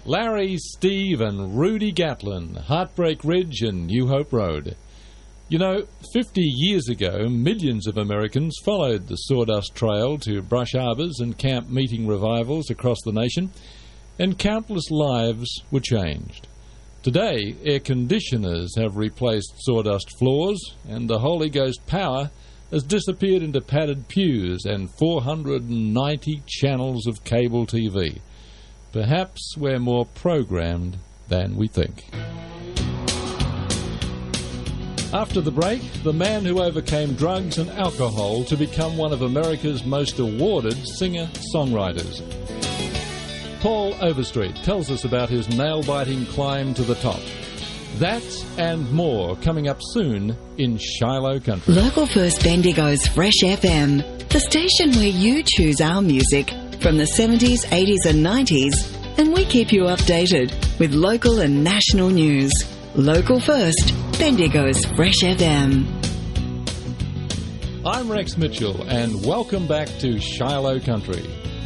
Larry, Steve and Rudy Gatlin, Heartbreak Ridge and New Hope Road. You know, 50 years ago, millions of Americans followed the Sawdust Trail to brush arbours and camp meeting revivals across the nation, and countless lives were changed. Today, air conditioners have replaced sawdust floors, and the Holy Ghost power has disappeared into padded pews and 490 channels of cable TV. Perhaps we're more programmed than we think. After the break, the man who overcame drugs and alcohol to become one of America's most awarded singer-songwriters. Paul Overstreet tells us about his nail-biting climb to the top. That and more coming up soon in Shiloh Country. Local First Bendigo's Fresh FM, the station where you choose our music from the 70s, 80s and 90s, and we keep you updated with local and national news. Local First, Bendigo's Fresh FM. I'm Rex Mitchell, and welcome back to Shiloh Country.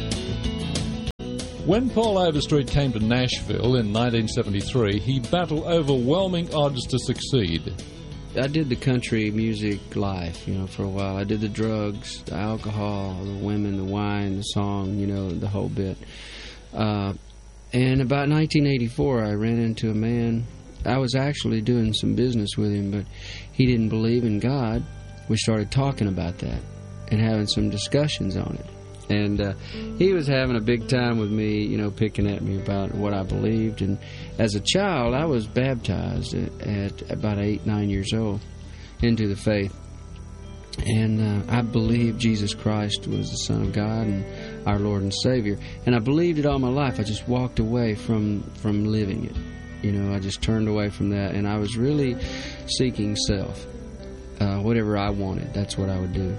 When Paul Overstreet came to Nashville in 1973, he battled overwhelming odds to succeed. I did the country music life, for a while. I did the drugs, the alcohol, the women, the wine, the song, the whole bit. And about 1984, I ran into a man. I was actually doing some business with him, but he didn't believe in God. We started talking about that and having some discussions on it. And he was having a big time with me, picking at me about what I believed. And as a child, I was baptized at about 8, 9 years old into the faith. And I believed Jesus Christ was the Son of God and our Lord and Savior. And I believed it all my life. I just walked away from living it. I just turned away from that. And I was really seeking self. Whatever I wanted, that's what I would do.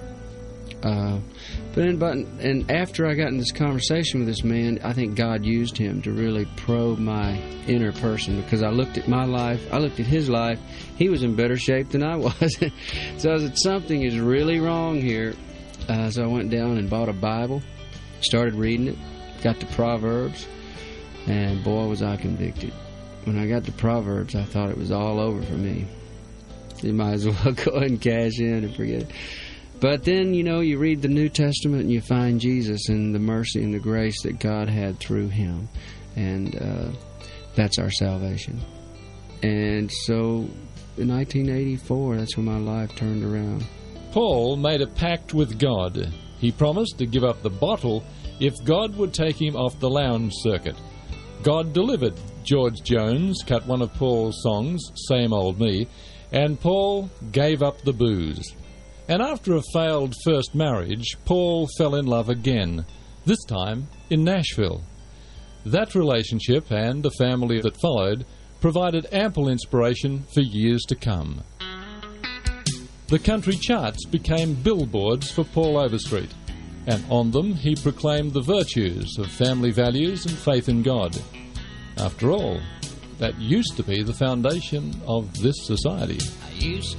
And after I got in this conversation with this man, I think God used him to really probe my inner person, because I looked at my life, I looked at his life. He was in better shape than I was. So I said, something is really wrong here. So I went down and bought a Bible, started reading it, got to Proverbs, and boy, was I convicted. When I got to Proverbs, I thought it was all over for me. You might as well go ahead and cash in and forget it. But then, you read the New Testament and you find Jesus and the mercy and the grace that God had through him. And that's our salvation. And so in 1984, that's when my life turned around. Paul made a pact with God. He promised to give up the bottle if God would take him off the lounge circuit. God delivered. George Jones cut one of Paul's songs, Same Old Me, and Paul gave up the booze. And after a failed first marriage, Paul fell in love again, this time in Nashville. That relationship and the family that followed provided ample inspiration for years to come. The country charts became billboards for Paul Overstreet, and on them he proclaimed the virtues of family values and faith in God. After all, that used to be the foundation of this society.